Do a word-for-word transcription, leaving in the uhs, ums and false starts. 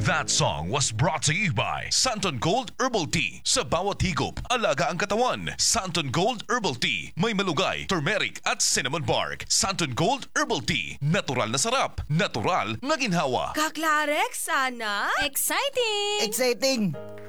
That song was brought to you by Santon Gold Herbal Tea. Sa bawat higop, alaga ang katawan. Santon Gold Herbal Tea. May malugay, turmeric at cinnamon bark. Santon Gold Herbal Tea. Natural na sarap. Natural na ginhawa. Kaklarek, sana? Exciting! Exciting!